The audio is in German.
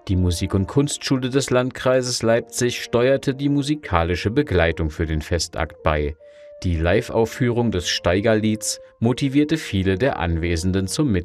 Die Musik- und Kunstschule des Landkreises Leipzig steuerte die musikalische Begleitung für den Festakt bei. Die Live-Aufführung des Steigerlieds motivierte viele der Anwesenden zum